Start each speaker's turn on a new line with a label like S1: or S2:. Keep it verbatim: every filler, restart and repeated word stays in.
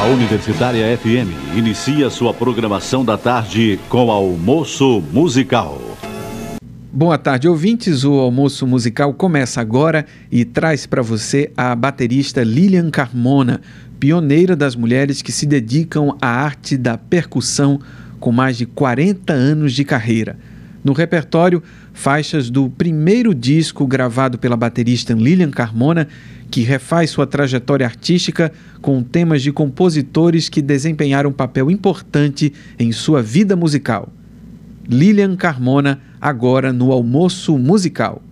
S1: A Universitária F M inicia sua programação da tarde com Almoço Musical.
S2: Boa tarde, ouvintes. O Almoço Musical começa agora e traz para você a baterista Lilian Carmona, pioneira das mulheres que se dedicam à arte da percussão com mais de quarenta anos de carreira. No repertório, faixas do primeiro disco gravado pela baterista Lilian Carmona, que refaz sua trajetória artística com temas de compositores que desempenharam um papel importante em sua vida musical. Lilian Carmona, agora no Almoço Musical.